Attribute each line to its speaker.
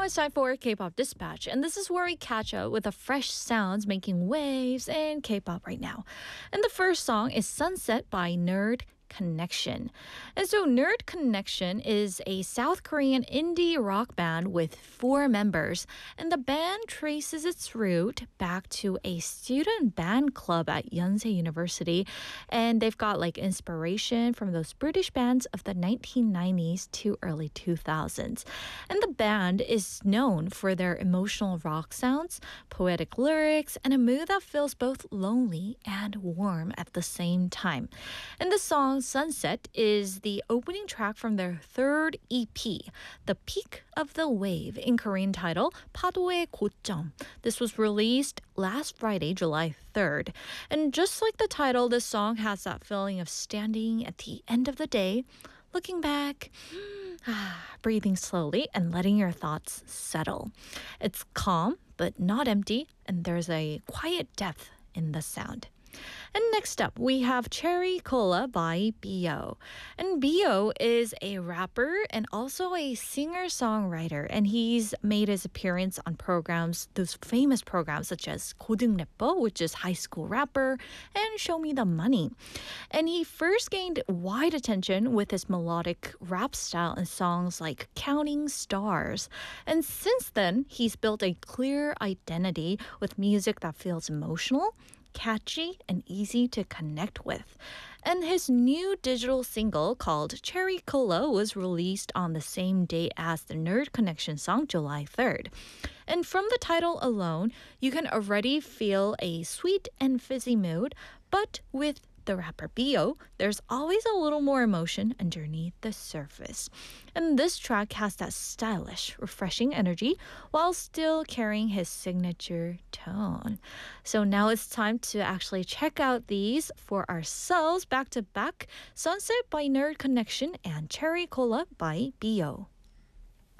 Speaker 1: now it's time for K-pop Dispatch, and this is where we catch up with the fresh sounds making waves in K-pop right now. And the first song is Sunset by Nerd Connection. And so Nerd Connection is a South Korean indie rock band with 4 members, and the band traces its root back to a student band club at Yonsei University, and they've got like inspiration from those British bands of the 1990s to early 2000s. And the band is known for their emotional rock sounds, poetic lyrics, and a mood that feels both lonely and warm at the same time. And the song Sunset is the opening track from their third EP, The Peak of the Wave, in Korean title 파도의 고점. This was released last Friday, July 3rd. And just like the title, this song has that feeling of standing at the end of the day, looking back, breathing slowly, and letting your thoughts settle. It's calm, but not empty, and there's a quiet depth in the sound. And next up, we have Cherry Cola by B.O. And B.O. is a rapper and also a singer-songwriter. And he's made his appearance on programs, those famous programs such as 고등래퍼, which is High School Rapper, and Show Me the Money. And he first gained wide attention with his melodic rap style in songs like Counting Stars. And since then, he's built a clear identity with music that feels emotional, catchy, and easy to connect with. And his new digital single called Cherry Cola was released on the same date as the Nerd Connection song, July 3rd. And from the title alone, you can already feel a sweet and fizzy mood, but with the rapper B.O., there's always a little more emotion underneath the surface. And this track has that stylish, refreshing energy while still carrying his signature tone. So now it's time to actually check out these for ourselves back to back. Sunset by Nerd Connection and Cherry Cola by B.O.